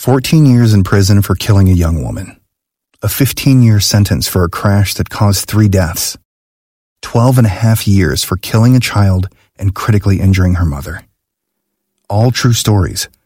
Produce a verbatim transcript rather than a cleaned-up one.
fourteen years in prison for killing a young woman, a fifteen-year sentence for a crash that caused three deaths, twelve and a half years for killing a child and critically injuring her mother. All true stories,